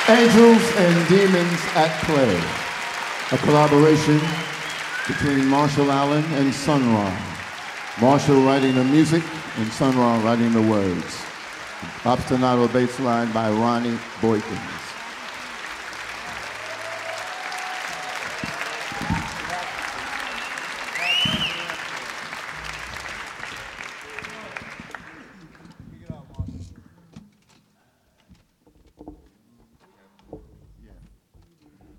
Angels and Demons at Play, a collaboration between Marshall Allen and Sun Ra. Marshall writing the music and Sun Ra writing the words. Obstinato bass line by Ronnie Boykins.